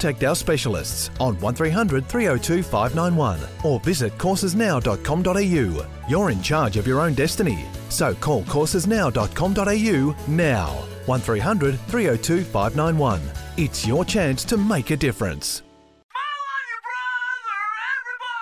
contact our specialists on 1300 302 591 or visit coursesnow.com.au. You're in charge of your own destiny, so call coursesnow.com.au now. 1300 302 591. It's your chance to make a difference.